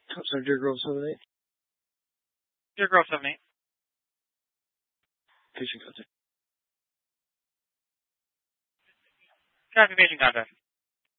So Deer Grove 78. Deer Grove 78. Patient contact. Copy patient contact.